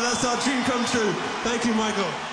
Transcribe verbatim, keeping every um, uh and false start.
that's our dream come true. Thank you, Michael.